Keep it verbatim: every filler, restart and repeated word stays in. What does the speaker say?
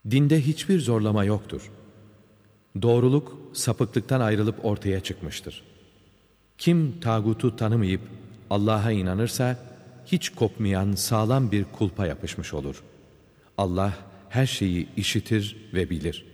Dinde hiçbir zorlama yoktur. Doğruluk, sapıklıktan ayrılıp ortaya çıkmıştır. Kim tağutu tanımayıp Allah'a inanırsa, hiç kopmayan sağlam bir kulpa yapışmış olur. Allah her şeyi işitir ve bilir.